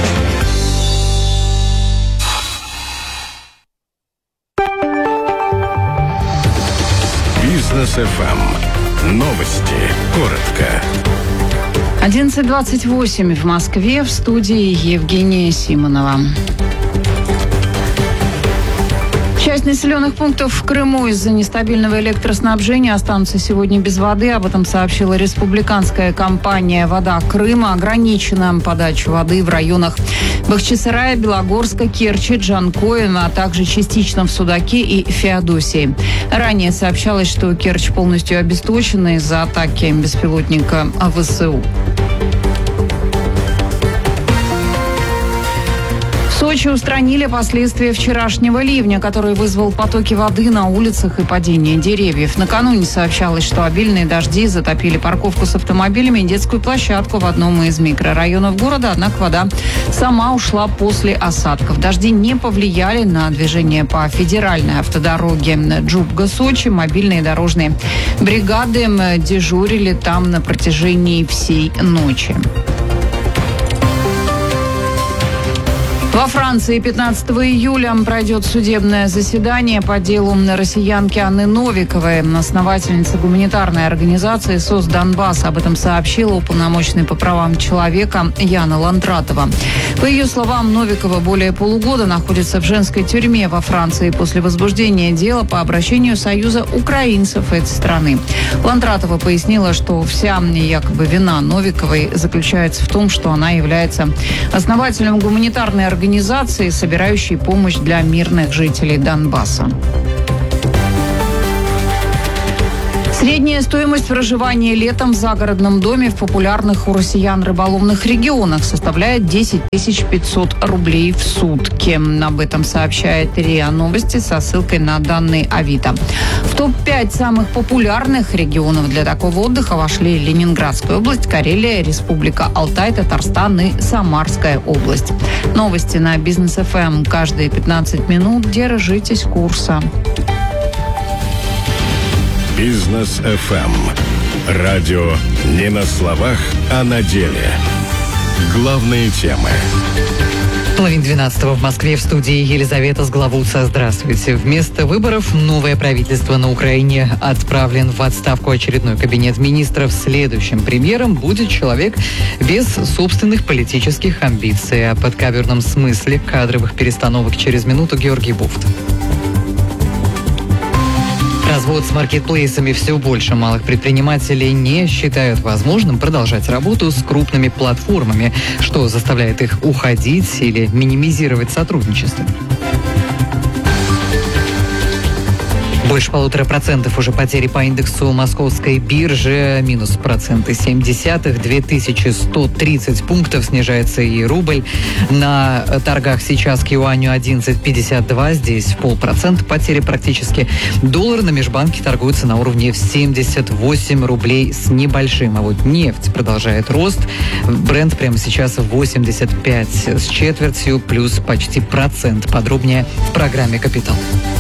Бизнес эф эм. Новости. Коротко. одиннадцать двадцать восемь в Москве, в студии Евгения Симонова. Часть населенных пунктов в Крыму из-за нестабильного электроснабжения останутся сегодня без воды. Об этом сообщила республиканская компания «Вода Крыма». Ограничена подача воды в районах Бахчисарая, Белогорска, Керчи, Джанкоя, а также частично в Судаке и Феодосии. Ранее сообщалось, что Керчь полностью обесточена из-за атаки беспилотника вэ эс у. В Сочи устранили последствия вчерашнего ливня, который вызвал потоки воды на улицах и падение деревьев. Накануне сообщалось, что обильные дожди затопили парковку с автомобилями и детскую площадку в одном из микрорайонов города, однако вода сама ушла после осадков. Дожди не повлияли на движение по федеральной автодороге Джубга-Сочи. Мобильные дорожные бригады дежурили там на протяжении всей ночи. Во Франции пятнадцатого июля пройдет судебное заседание по делу россиянки Анны Новиковой, основательницы гуманитарной организации «СОС Донбасс». Об этом сообщила уполномоченный по правам человека Яна Ландратова. По ее словам, Новикова более полугода находится в женской тюрьме во Франции после возбуждения дела по обращению Союза украинцев этой страны. Ландратова пояснила, что вся якобы вина Новиковой заключается в том, что она является основателем гуманитарной организации, организации, собирающей помощь для мирных жителей Донбасса. Средняя стоимость проживания летом в загородном доме в популярных у россиян рыболовных регионах составляет десять тысяч пятьсот рублей в сутки. Об этом сообщает РИА Новости со ссылкой на данные Авито. В топ пять самых популярных регионов для такого отдыха вошли Ленинградская область, Карелия, Республика Алтай, Татарстан и Самарская область. Новости на Бизнес эф эм каждые пятнадцать минут. Держитесь курса. Бизнес эф эм. Радио не на словах, а на деле. Главные темы. Половина двенадцатого в Москве, в студии Елизавета Сглавуца. Здравствуйте. Вместо выборов новое правительство на Украине. Отправлен в отставку очередной кабинет министров. Следующим премьером будет человек без собственных политических амбиций. О подковерном смысле кадровых перестановок через минуту Георгий Буфт. Развод с маркетплейсами. Все больше малых предпринимателей не считают возможным продолжать работу с крупными платформами, что заставляет их уходить или минимизировать сотрудничество. Больше полутора процентов уже потери по индексу московской биржи. Минус проценты семь десятых. две тысячи сто тридцать пунктов снижается и рубль. На торгах сейчас к юаню одиннадцать пятьдесят два. Здесь полпроцента потери практически. Доллар на межбанке торгуется на уровне в семьдесят восемь рублей с небольшим. А вот нефть продолжает рост. Брент прямо сейчас восемьдесят пять с четвертью, плюс почти процент. Подробнее в программе «Капитал».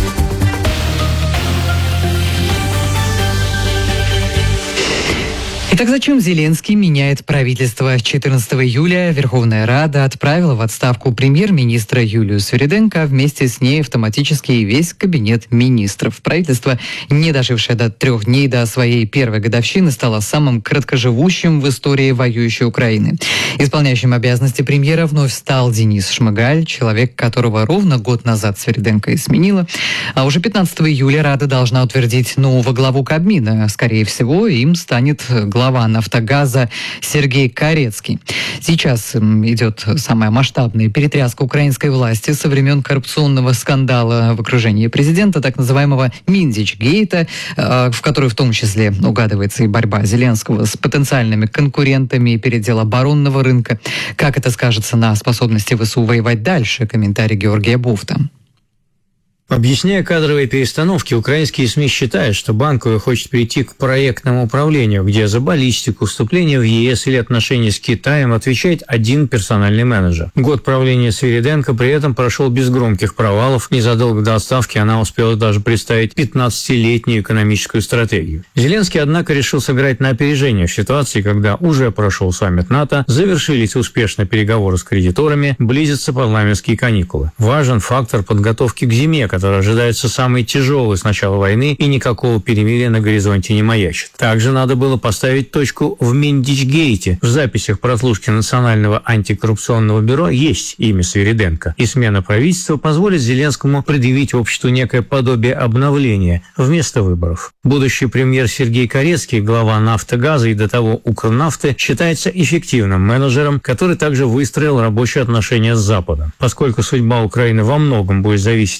Итак, зачем Зеленский меняет правительство? четырнадцатого июля Верховная Рада отправила в отставку премьер-министра Юлию Свириденко, а вместе с ней автоматически и весь кабинет министров. Правительство, не дожившее до трех дней до своей первой годовщины, стало самым краткоживущим в истории воюющей Украины. Исполняющим обязанности премьера вновь стал Денис Шмыгаль, человек, которого ровно год назад Свириденко и сменила. А уже пятнадцатого июля Рада должна утвердить нового главу Кабмина. Скорее всего, им станет глава «Нафтогаза» Сергей Карецкий. Сейчас идет самая масштабная перетряска украинской власти со времен коррупционного скандала в окружении президента, так называемого Миндич-гейта, в который в том числе угадывается и борьба Зеленского с потенциальными конкурентами и передел оборонного рынка. Как это скажется на способности ВСУ воевать дальше? Комментарий Георгия Буфта. Объясняя кадровые перестановки, украинские СМИ считают, что Банковая хочет перейти к проектному управлению, где за баллистику, вступление в ЕС или отношения с Китаем отвечает один персональный менеджер. Год правления Свириденко при этом прошел без громких провалов. Незадолго до отставки она успела даже представить пятнадцатилетнюю экономическую стратегию. Зеленский, однако, решил сыграть на опережение в ситуации, когда уже прошел саммит НАТО, завершились успешно переговоры с кредиторами, близятся парламентские каникулы. Важен фактор подготовки к зиме, который ожидается самый тяжелый с начала войны, и никакого перемирия на горизонте не маячит. Также надо было поставить точку в Миндич-гейте. В записях прослушки Национального антикоррупционного бюро есть имя Свириденко, и смена правительства позволит Зеленскому предъявить обществу некое подобие обновления вместо выборов. Будущий премьер Сергей Карецкий, глава «Нафтогаза» и до того «Укрнафты», считается эффективным менеджером, который также выстроил рабочие отношения с Западом. Поскольку судьба Украины во многом будет зависеть от способности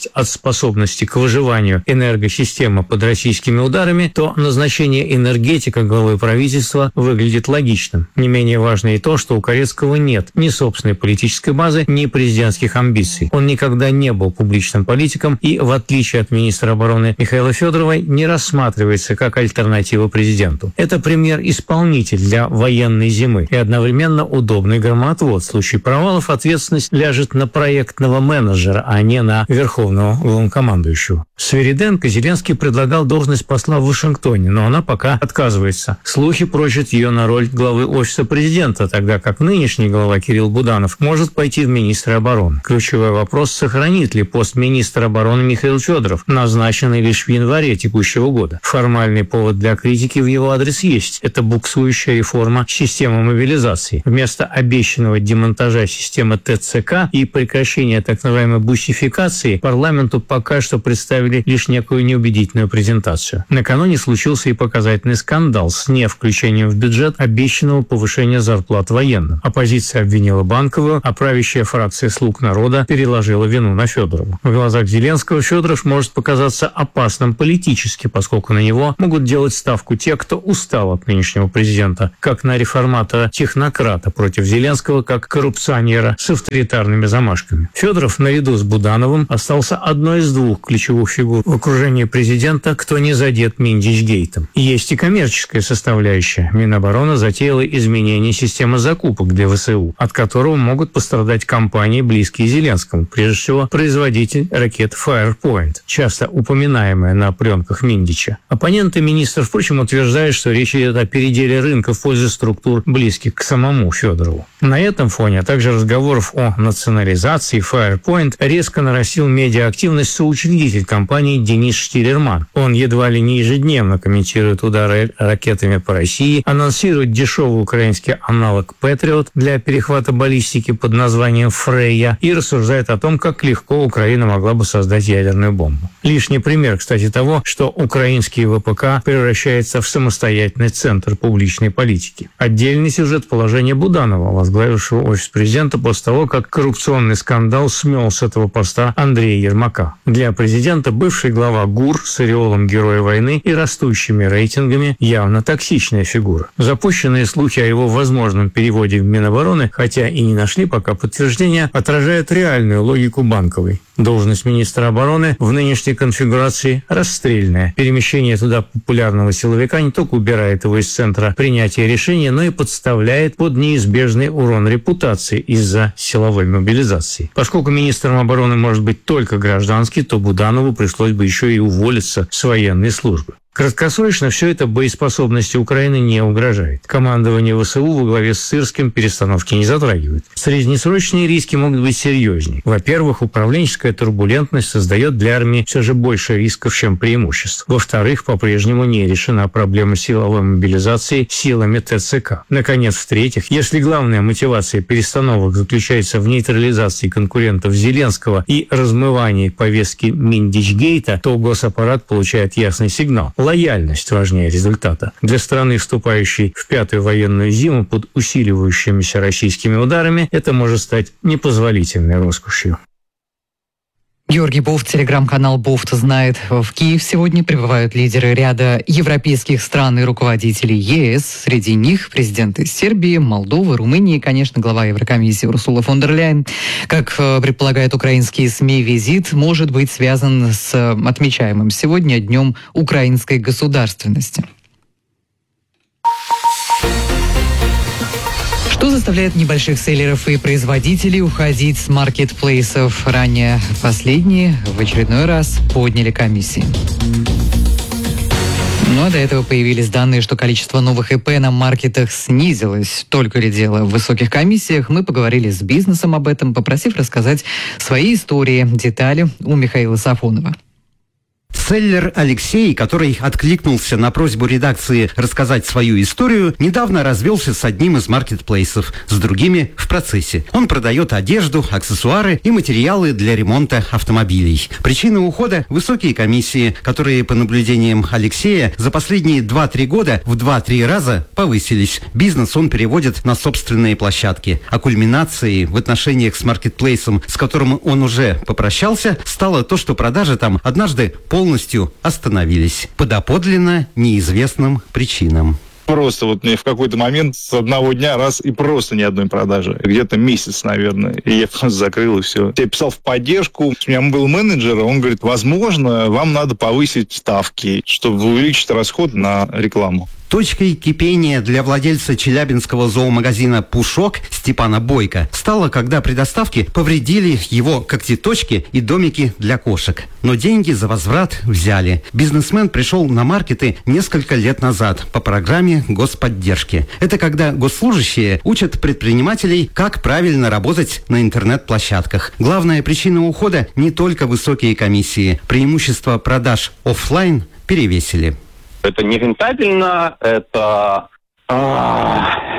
боеспособности к выживанию энергосистемы под российскими ударами, то назначение энергетика главы правительства выглядит логичным. Не менее важно и то, что у Корецкого нет ни собственной политической базы, ни президентских амбиций. Он никогда не был публичным политиком и, в отличие от министра обороны Михаила Федорова, не рассматривается как альтернатива президенту. Это премьер-исполнитель для военной зимы и одновременно удобный громоотвод. В случае провалов ответственность ляжет на проектного менеджера, а не на верховного главнокомандующего. Свириденко Зеленский предлагал должность посла в Вашингтоне, но она пока отказывается. Слухи прочат ее на роль главы офиса президента, тогда как нынешний глава Кирилл Буданов может пойти в министры обороны. Ключевой вопрос, сохранит ли пост министра обороны Михаил Федоров, назначенный лишь в январе текущего года. Формальный повод для критики в его адрес есть. Это буксующая реформа системы мобилизации. Вместо обещанного демонтажа системы ТЦК и прекращения так называемой бусификации парламенту пока что представили лишь некую неубедительную презентацию. Накануне случился и показательный скандал с невключением в бюджет обещанного повышения зарплат военным. Оппозиция обвинила Банковую, а правящая фракция «Слуг народа» переложила вину на Федорова. В глазах Зеленского Федоров может показаться опасным политически, поскольку на него могут делать ставку те, кто устал от нынешнего президента, как на реформатора-технократа против Зеленского, как коррупционера с авторитарными замашками. Федоров наряду с Будановым остался одной из двух ключевых фигур в окружении президента, кто не задет Миндичгейтом. Есть и коммерческая составляющая. Минобороны затеяла изменение системы закупок для ВСУ, от которого могут пострадать компании, близкие Зеленскому, прежде всего производитель ракет Firepoint, часто упоминаемая на пленках Миндича. Оппоненты министра, впрочем, утверждают, что речь идет о переделе рынка в пользу структур, близких к самому Федорову. На этом фоне, а также разговоров о национализации Firepoint, резко нарастил медиа-активность соучредитель компании Денис Штиллерман. Он едва ли не ежедневно комментирует удары ракетами по России, анонсирует дешевый украинский аналог Patriot для перехвата баллистики под названием Фрейя и рассуждает о том, как легко Украина могла бы создать ядерную бомбу. Лишний пример, кстати, того, что украинский ВПК превращается в самостоятельный центр публичной политики. Отдельный сюжет положения Буданова, возглавившего офис президента после того, как коррупционный скандал смел с этого поста Андрея Ермака. Для президента бывший глава ГУР с ореолом героя войны и растущими рейтингами явно токсичная фигура. Запущенные слухи о его возможном переводе в Минобороны, хотя и не нашли пока подтверждения, отражают реальную логику Банковой. Должность министра обороны в нынешней конфигурации расстрельная. Перемещение туда популярного силовика не только убирает его из центра принятия решения, но и подставляет под неизбежный урон репутации из-за силовой мобилизации. Поскольку министром обороны может быть только гражданский, то Буданову пришлось бы еще и уволиться с военной службы. Краткосрочно все это боеспособности Украины не угрожает. Командование ВСУ во главе с Сырским перестановки не затрагивает. Среднесрочные риски могут быть серьезнее. Во-первых, управленческая турбулентность создает для армии все же больше рисков, чем преимуществ. Во-вторых, по-прежнему не решена проблема силовой мобилизации силами ТЦК. Наконец, в-третьих, если главная мотивация перестановок заключается в нейтрализации конкурентов Зеленского и размывании повестки Миндичгейта, то госаппарат получает ясный сигнал. Лояльность важнее результата. Для страны, вступающей в пятую военную зиму под усиливающимися российскими ударами, это может стать непозволительной роскошью. Георгий Бофт, телеграм-канал «Бофт знает». В Киев сегодня прибывают лидеры ряда европейских стран и руководителей ЕС. Среди них президенты Сербии, Молдовы, Румынии и, конечно, глава Еврокомиссии Урсула фон дер Ляйен. Как предполагают украинские СМИ, визит может быть связан с отмечаемым сегодня Днем украинской государственности. Что заставляет небольших селлеров и производителей уходить с маркетплейсов? Ранее последние в очередной раз подняли комиссии. Ну а до этого появились данные, что количество новых ИП на маркетах снизилось. Только ли дело в высоких комиссиях? Мы поговорили с бизнесом об этом, попросив рассказать свои истории, детали у Михаила Сафонова. Селлер Алексей, который откликнулся на просьбу редакции рассказать свою историю, недавно развелся с одним из маркетплейсов, с другими в процессе. Он продает одежду, аксессуары и материалы для ремонта автомобилей. Причина ухода – высокие комиссии, которые, по наблюдениям Алексея, за последние два-три года в два-три раза повысились. Бизнес он переводит на собственные площадки. А кульминацией в отношениях с маркетплейсом, с которым он уже попрощался, стало то, что продажи там однажды полностью остановились по доподлинно неизвестным причинам. Просто вот мне в какой-то момент с одного дня раз и просто ни одной продажи. Где-то месяц, наверное. И я просто закрыл, и все. Я писал в поддержку. У меня был менеджер, он говорит, возможно, вам надо повысить ставки, чтобы увеличить расход на рекламу. Точкой кипения для владельца челябинского зоомагазина «Пушок» Степана Бойко стало, когда при доставке повредили его когтеточки и домики для кошек. Но деньги за возврат взяли. Бизнесмен пришел на маркеты несколько лет назад по программе господдержки. Это когда госслужащие учат предпринимателей, как правильно работать на интернет-площадках. Главная причина ухода – не только высокие комиссии. Преимущества продаж офлайн перевесили. Это нерентабельно, это э,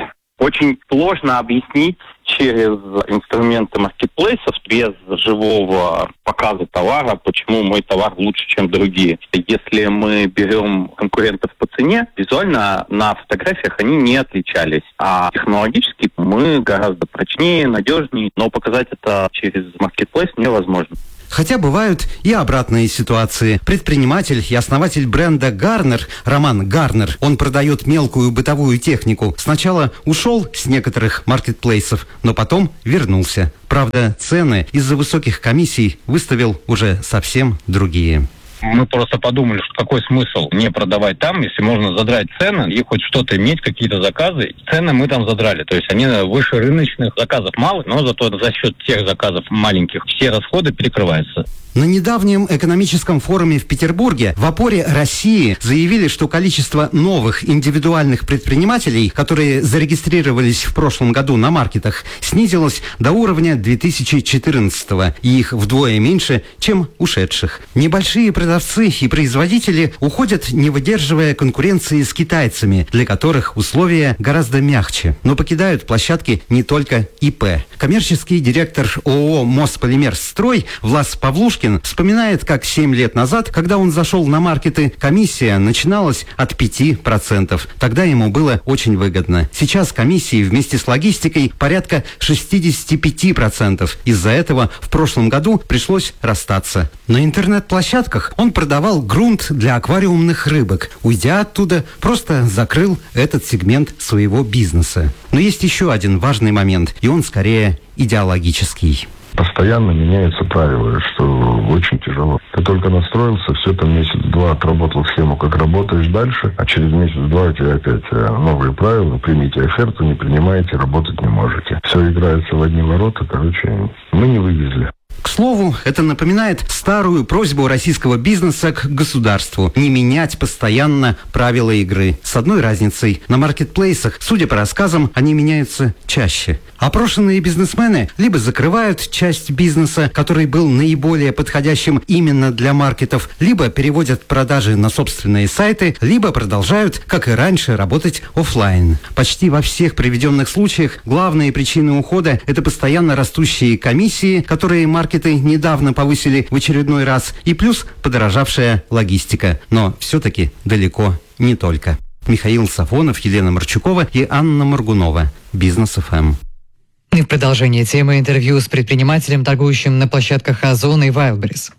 очень сложно объяснить через инструменты маркетплейсов без живого показа товара, почему мой товар лучше, чем другие. Если мы берем конкурентов по цене, визуально на фотографиях они не отличались, а технологически мы гораздо прочнее, надежнее, но показать это через маркетплейс невозможно. Хотя бывают и обратные ситуации. Предприниматель и основатель бренда «Гарнер» Роман Гарнер, он продает мелкую бытовую технику. Сначала ушел с некоторых маркетплейсов, но потом вернулся. Правда, цены из-за высоких комиссий выставил уже совсем другие. Мы просто подумали, что какой смысл не продавать там, если можно задрать цены и хоть что-то иметь, какие-то заказы. Цены мы там задрали, то есть они выше рыночных, заказов мало, но зато за счет тех заказов маленьких все расходы перекрываются. На недавнем экономическом форуме в Петербурге в опоре России заявили, что количество новых индивидуальных предпринимателей, которые зарегистрировались в прошлом году на маркетах, снизилось до уровня две тысячи четырнадцатого, и их вдвое меньше, чем ушедших. Небольшие продавцы и производители уходят, не выдерживая конкуренции с китайцами, для которых условия гораздо мягче. Но покидают площадки не только ИП. Коммерческий директор ООО «Мосполимерстрой» Влас Павлушкин вспоминает, как семь лет назад, когда он зашел на маркеты, комиссия начиналась от пяти процентов. Тогда ему было очень выгодно. Сейчас комиссии вместе с логистикой порядка шестьдесят пять процентов. Из-за этого в прошлом году пришлось расстаться. На интернет-площадках он продавал грунт для аквариумных рыбок. Уйдя оттуда, просто закрыл этот сегмент своего бизнеса. Но есть еще один важный момент, и он скорее идеологический. Постоянно меняются правила, что очень тяжело. Ты только настроился, все там месяц-два отработал схему, как работаешь дальше, а через месяц-два у тебя опять новые правила, примите оферту, не принимаете, работать не можете. Все играется в одни ворота, короче, мы не вывезли. К слову, это напоминает старую просьбу российского бизнеса к государству не менять постоянно правила игры. С одной разницей: на маркетплейсах, судя по рассказам, они меняются чаще. Опрошенные бизнесмены либо закрывают часть бизнеса, который был наиболее подходящим именно для маркетов, либо переводят продажи на собственные сайты, либо продолжают, как и раньше, работать офлайн. Почти во всех приведенных случаях главные причины ухода – это постоянно растущие комиссии, которые маркеты недавно повысили в очередной раз, и плюс подорожавшая логистика. Но все-таки далеко не только. Михаил Сафонов, Елена Марчукова и Анна Моргунова. Бизнес эф эм. И в продолжение темы интервью с предпринимателем, торгующим на площадках Озон и Wildberries.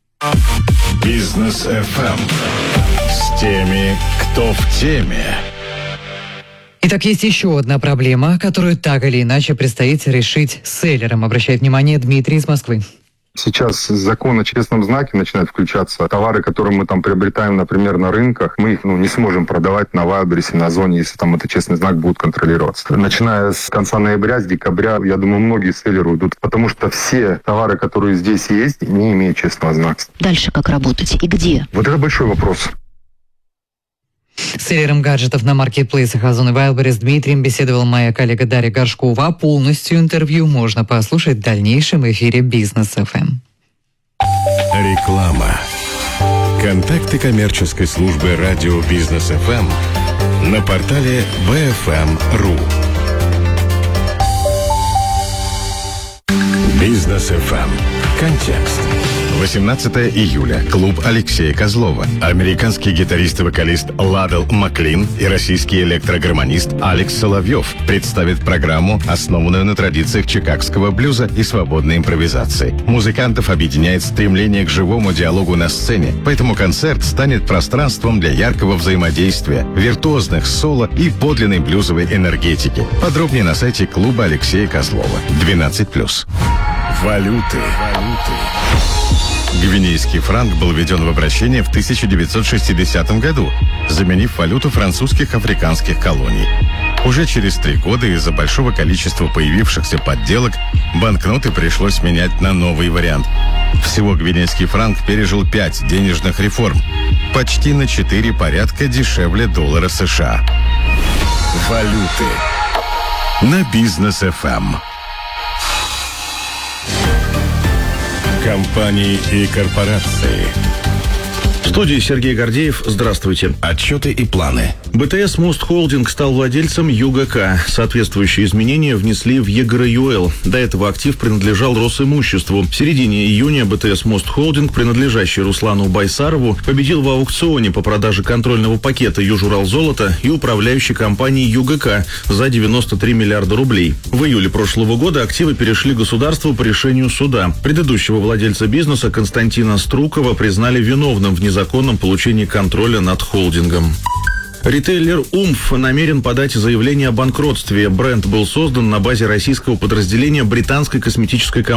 Бизнес эф эм. С теми, кто в теме. Итак, есть еще одна проблема, которую так или иначе предстоит решить селлерам. Обращает внимание Дмитрий из Москвы. Сейчас закон о честном знаке начинает включаться. Товары, которые мы там приобретаем, например, на рынках, мы их ну, не сможем продавать на Wildberries, на Озоне, если там этот честный знак будет контролироваться. Начиная с конца ноября, с декабря, я думаю, многие селлеры уйдут, потому что все товары, которые здесь есть, не имеют честного знака. Дальше как работать и где? Вот это большой вопрос. С селлером гаджетов на маркетплейсах Озон и Wildberries Дмитрием беседовала моя коллега Дарья Горшкова. Полностью интервью можно послушать в дальнейшем эфире Бизнес эф эм. Реклама. Контакты коммерческой службы радио Бизнес эф эм на портале би эф эм точка ру. Бизнес эф эм. Контекст. восемнадцатое июля. Клуб Алексея Козлова. Американский гитарист и вокалист Ладл Маклин и российский электрогормонист Алекс Соловьев представят программу, основанную на традициях чикагского блюза и свободной импровизации. Музыкантов объединяет стремление к живому диалогу на сцене, поэтому концерт станет пространством для яркого взаимодействия, виртуозных соло и подлинной блюзовой энергетики. Подробнее на сайте клуба Алексея Козлова. двенадцать плюс. Валюты. Гвинейский франк был введен в обращение в тысяча девятьсот шестидесятом году, заменив валюту французских африканских колоний. Уже через три года из-за большого количества появившихся подделок банкноты пришлось менять на новый вариант. Всего гвинейский франк пережил пять денежных реформ, почти на четыре порядка дешевле доллара США. Валюты на Бизнес эф эм. Компании и корпорации. В студии Сергей Гордеев. Здравствуйте. Отчеты и планы. БТС Мост Холдинг стал владельцем ЮГК. Соответствующие изменения внесли в ЕГРЮЛ. До этого актив принадлежал Росимуществу. В середине июня БТС Мост Холдинг, принадлежащий Руслану Байсарову, победил в аукционе по продаже контрольного пакета Южуралзолото и управляющей компании ЮГК за девяносто три миллиарда рублей. В июле прошлого года активы перешли государству по решению суда. Предыдущего владельца бизнеса Константина Струкова признали виновным в незаконном получении контроля над холдингом. Ритейлер «Умф» намерен подать заявление о банкротстве. Бренд был создан на базе российского подразделения британской косметической компании